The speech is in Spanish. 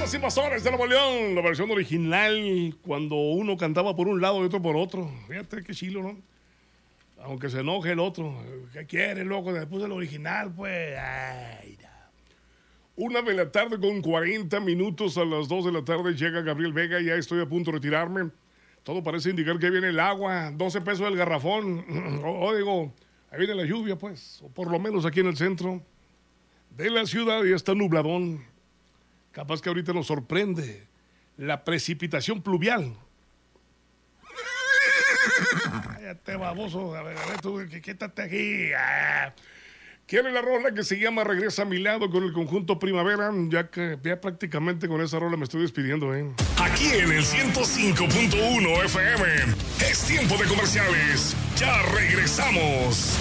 Señoras y pastores de Nuevo León, la versión original, cuando uno cantaba por un lado y otro por otro. Fíjate qué chilo, ¿no? Aunque se enoje el otro. ¿Qué quiere, loco? Después del original, pues. Ay, no. 1:40 con 40 minutos. A las 2 de la tarde llega Gabriel Vega. Ya estoy a punto de retirarme. Todo parece indicar que viene el agua. 12 pesos el garrafón. Digo, ahí viene la lluvia, pues. O por lo menos aquí en el centro de la ciudad. Ya está nubladón. Capaz que ahorita nos sorprende la precipitación pluvial. Cállate, baboso. A ver, tú, quítate aquí. ¿Quiere la rola que se llama Regresa a mi lado con el conjunto Primavera? Ya prácticamente con esa rola me estoy despidiendo, Aquí en el 105.1 FM. Es tiempo de comerciales. Ya regresamos.